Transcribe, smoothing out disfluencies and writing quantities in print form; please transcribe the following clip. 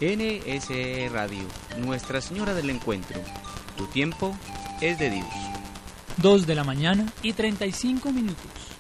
NSE Radio, Nuestra Señora del Encuentro. Tu tiempo es de Dios. 2 de la mañana y 35 minutos.